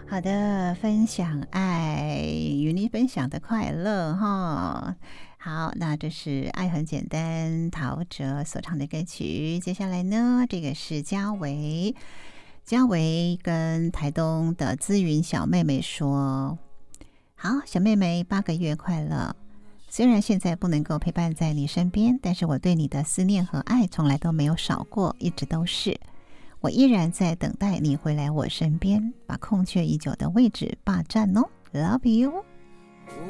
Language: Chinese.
好的，分享爱，与你分享的快乐哈。好，那这是爱很简单，陶喆所唱的歌曲。接下来呢，这个是嘉维，嘉维跟台东的资云小妹妹说：好，小妹妹8个月快乐。虽然现在不能够陪伴在你身边，但是我对你的思念和爱从来都没有少过，一直都是。我依然在等待你回来我身边，把空缺已久的位置霸占哦。Love you。